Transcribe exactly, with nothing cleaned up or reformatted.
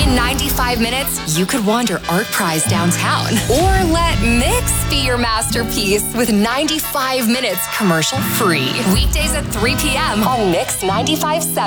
In ninety-five minutes, you could wander Art Prize downtown. Or let Mix be your masterpiece with ninety-five minutes commercial free. Weekdays at three p.m. on Mix ninety-five point seven.